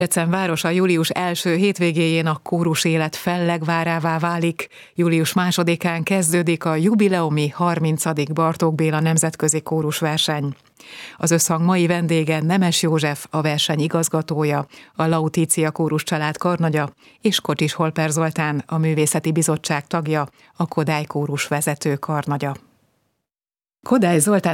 Debrecen városa július első hétvégéjén a kórus élet fellegvárává válik. Július 2-án kezdődik a jubileumi 30. Bartók Béla nemzetközi kórusverseny. Az összhang mai vendége Nemes József, a verseny igazgatója, a Lautitia kórus család karnagya, és Kocsis Holper Zoltán, a művészeti bizottság tagja, a Kodály kórus vezető karnagya. Kodály Zoltán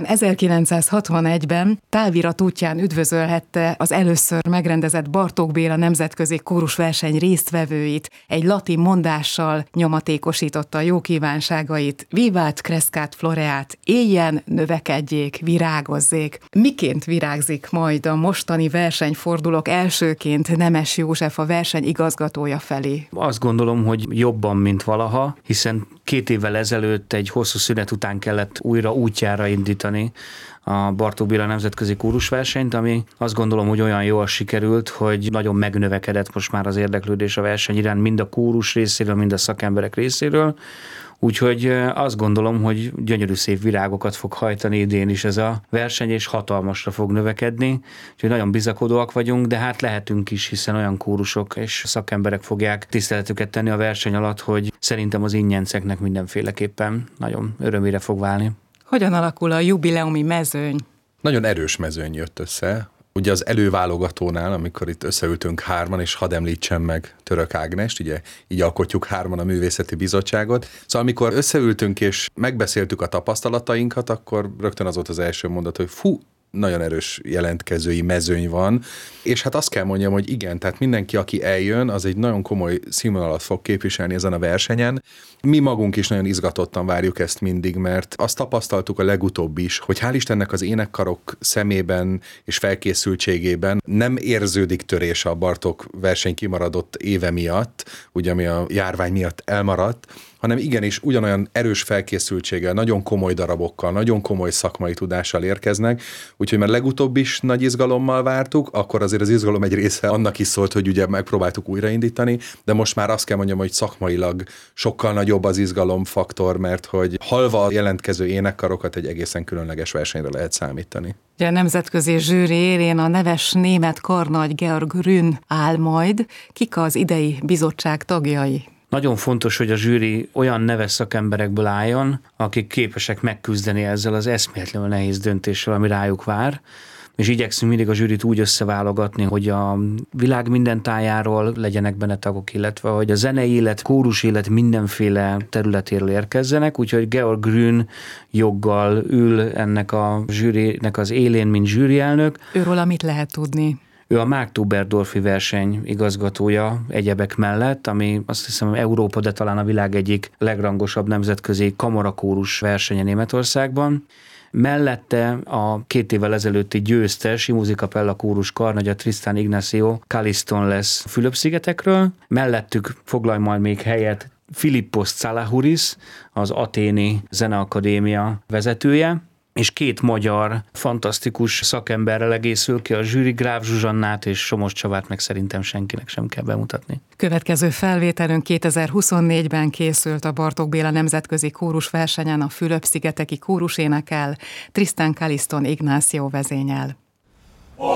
1961-ben távirat útján üdvözölhette az először megrendezett Bartók Béla nemzetközi kórusverseny résztvevőit, egy latin mondással nyomatékosította jó kívánságait: Vivat crescat floreat, éljen, növekedjék, virágozzék. Miként virágzik majd a mostani versenyfordulók elsőként Nemes József, a verseny igazgatója felé? Azt gondolom, hogy jobban, mint valaha, hiszen 2 évvel ezelőtt egy hosszú szünet után kellett újra útjára indítani a Bartók Béla nemzetközi kórusversenyt, ami azt gondolom, hogy olyan jól sikerült, hogy nagyon megnövekedett most már az érdeklődés a verseny iránt, mind a kórus részéről, mind a szakemberek részéről. Úgyhogy azt gondolom, hogy gyönyörű szép virágokat fog hajtani idén is ez a verseny, és hatalmasra fog növekedni. Úgyhogy nagyon bizakodóak vagyunk, de hát lehetünk is, hiszen olyan kórusok és szakemberek fogják tiszteletüket tenni a verseny alatt, hogy szerintem az ingyenceknek mindenféleképpen nagyon örömére fog válni. Hogyan alakul a jubileumi mezőny? Nagyon erős mezőny jött össze. Ugye az előválogatónál, amikor itt összeültünk 3-an, és hadd említsem meg Török Ágnest, ugye így alkotjuk 3-an a művészeti bizottságot. Szóval amikor összeültünk és megbeszéltük a tapasztalatainkat, akkor rögtön az volt az első mondat, hogy nagyon erős jelentkezői mezőny van, és hát azt kell mondjam, hogy igen, tehát mindenki, aki eljön, az egy nagyon komoly színvonalat fog képviselni ezen a versenyen. Mi magunk is nagyon izgatottan várjuk ezt mindig, mert azt tapasztaltuk a legutóbb is, hogy hál' Istennek az énekkarok szemében és felkészültségében nem érződik törés a Bartók verseny kimaradott éve miatt, ugye ami a járvány miatt elmaradt, hanem igenis ugyanolyan erős felkészültséggel, nagyon komoly darabokkal, nagyon komoly szakmai tudással érkeznek, úgyhogy már legutóbb is nagy izgalommal vártuk, akkor azért az izgalom egy része annak is szólt, hogy ugye megpróbáltuk újraindítani, de most már azt kell mondjam, hogy szakmailag sokkal nagyobb az izgalomfaktor, mert hogy halva a jelentkező énekkarokat egy egészen különleges versenyre lehet számítani. A nemzetközi zsűri élén a neves német karnagy Georg Grün áll majd. Kik az idei bizottság tagjai? Nagyon fontos, hogy a zsűri olyan neves szakemberekből álljon, akik képesek megküzdeni ezzel az eszméletlenül nehéz döntéssel, ami rájuk vár, és igyekszünk mindig a zsűrit úgy összeválogatni, hogy a világ minden tájáról legyenek benne tagok, illetve hogy a zenei élet, kórus élet mindenféle területéről érkezzenek, úgyhogy Georg Grün joggal ül ennek a zsűrinek az élén, mint zsűrielnök. Őről mit lehet tudni? Ő a Marktoberdorfi verseny igazgatója egyebek mellett, ami azt hiszem Európa, de talán a világ egyik legrangosabb nemzetközi kamarakórus versenye Németországban. Mellette a 2 évvel ezelőtti győztes Imuzikapella kórus karnagya Tristan Ignacio Caliston lesz Fülöp-szigetekről. Mellettük foglalj majd még helyet Philippos Tsalahouris, az Athéni Zeneakadémia vezetője, és 2 magyar fantasztikus szakemberrel egészül ki a zsűri, Gráf Zsuzsannát és Somos Csabát meg szerintem senkinek sem kell bemutatni. Következő felvételünk 2024-ben készült a Bartók Béla nemzetközi kórusversenyen, a Fülöp-szigeteki kórus énekel, Tristan Caliston Ignacio vezényel.